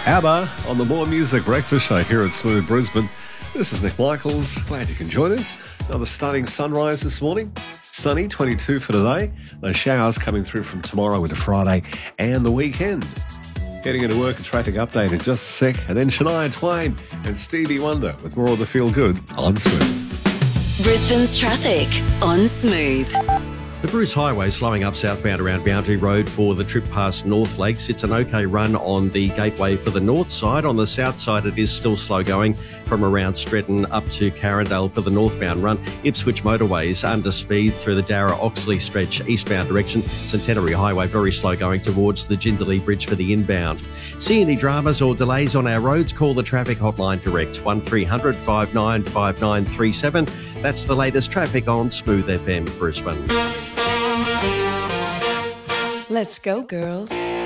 ABBA on the More Music Breakfast Show here at Smooth Brisbane. This is Nick Michaels. Glad you can join us. Another stunning sunrise this morning. Sunny, 22 for today. Those showers coming through from tomorrow into Friday and the weekend. Getting into work and traffic update in just a sec. And then Shania Twain and Stevie Wonder with more of the feel good on Smooth. Brisbane's traffic on Smooth. The Bruce Highway slowing up southbound around Boundary Road for the trip past North Lakes. It's an okay run on the gateway for the north side. On the south side, it is still slow going from around Stretton up to Carindale for the northbound run. Ipswich motorways under speed through the Darra-Oxley stretch eastbound direction. Centenary Highway very slow going towards the Jindalee Bridge for the inbound. See any dramas or delays on our roads? Call the traffic hotline direct 1300 595937. That's the latest traffic on Smooth FM Brisbane. Let's go, girls.